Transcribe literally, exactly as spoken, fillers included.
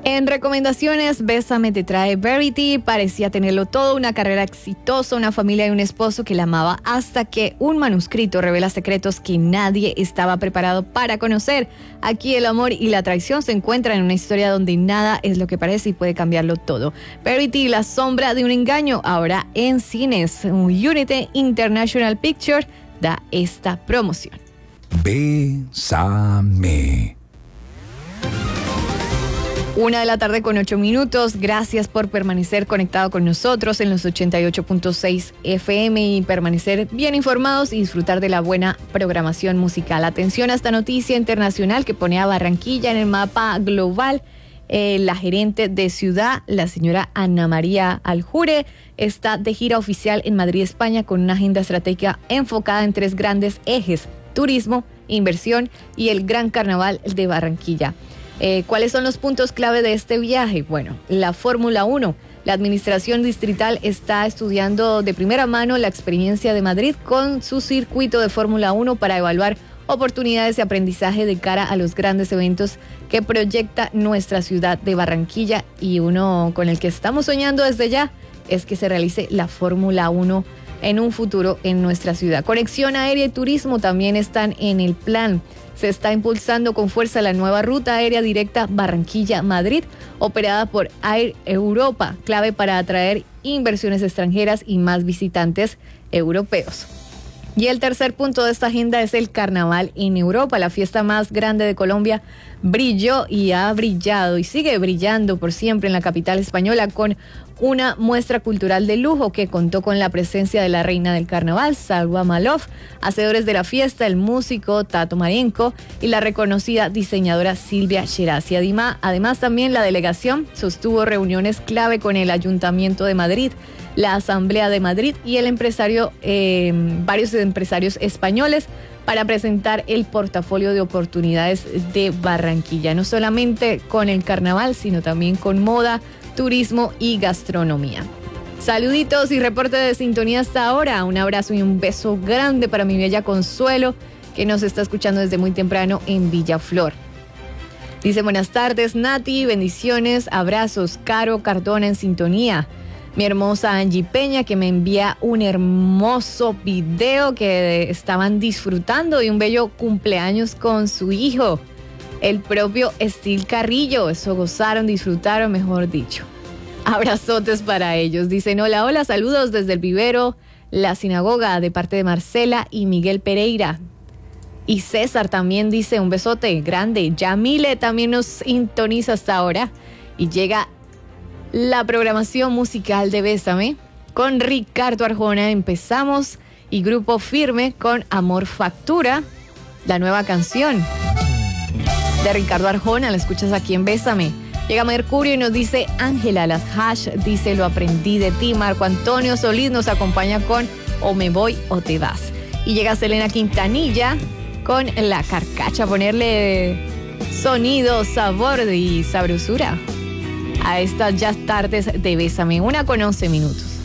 En recomendaciones, Bésame te trae Verity. Parecía tenerlo todo, una carrera exitosa, una familia y un esposo que la amaba, hasta que un manuscrito revela secretos que nadie estaba preparado para conocer. Aquí el amor y la traición se encuentran en una historia donde nada es lo que parece y puede cambiarlo todo. Verity, la sombra de un engaño, ahora en cines. Unity International Pictures da esta promoción. Bésame. Una de la tarde con ocho minutos. Gracias por permanecer conectado con nosotros en los ochenta y ocho punto seis F M y permanecer bien informados y disfrutar de la buena programación musical. Atención a esta noticia internacional que pone a Barranquilla en el mapa global. Eh, la gerente de ciudad, la señora Ana María Aljure, está de gira oficial en Madrid, España, con una agenda estratégica enfocada en tres grandes ejes: turismo, inversión y el Gran Carnaval de Barranquilla. Eh, ¿Cuáles son los puntos clave de este viaje? Bueno, la Fórmula uno. La administración distrital está estudiando de primera mano la experiencia de Madrid con su circuito de Fórmula uno para evaluar oportunidades de aprendizaje de cara a los grandes eventos que proyecta nuestra ciudad de Barranquilla, y uno con el que estamos soñando desde ya es que se realice la Fórmula uno en un futuro en nuestra ciudad. Conexión aérea y turismo también están en el plan. Se está impulsando con fuerza la nueva ruta aérea directa Barranquilla-Madrid, operada por Air Europa, clave para atraer inversiones extranjeras y más visitantes europeos. Y el tercer punto de esta agenda es el Carnaval en Europa. La fiesta más grande de Colombia brilló y ha brillado y sigue brillando por siempre en la capital española, con una muestra cultural de lujo que contó con la presencia de la reina del carnaval, Salwa Malouf, hacedores de la fiesta, el músico Tato Marenco y la reconocida diseñadora Silvia Shirazi. Además, también la delegación sostuvo reuniones clave con el Ayuntamiento de Madrid, la Asamblea de Madrid y el empresario, eh, varios empresarios españoles, para presentar el portafolio de oportunidades de Barranquilla, no solamente con el carnaval, sino también con moda, turismo y gastronomía. Saluditos y reporte de sintonía hasta ahora. Un abrazo y un beso grande para mi bella Consuelo, que nos está escuchando desde muy temprano en Villaflor. Dice: buenas tardes, Nati, bendiciones, abrazos. Caro Cardona en sintonía. Mi hermosa Angie Peña, que me envía un hermoso video que estaban disfrutando de un bello cumpleaños con su hijo, el propio Estil Carrillo. Eso gozaron, disfrutaron, mejor dicho. Abrazotes para ellos. Dicen: hola, hola, saludos desde el vivero La Sinagoga, de parte de Marcela y Miguel Pereira. Y César también dice: un besote grande. Yamile también nos sintoniza hasta ahora. Y llega la programación musical de Bésame con Ricardo Arjona. Empezamos, y Grupo Firme con Amor Factura, la nueva canción de Ricardo Arjona. La escuchas aquí en Bésame. Llega Mercurio y nos dice: Ángela, las Hash dice: lo aprendí de ti. Marco Antonio Solís nos acompaña con O me voy o te vas. Y llega Selena Quintanilla con La Carcacha, ponerle sonido, sabor y sabrosura a estas ya tardes de Bésame. Una con once minutos.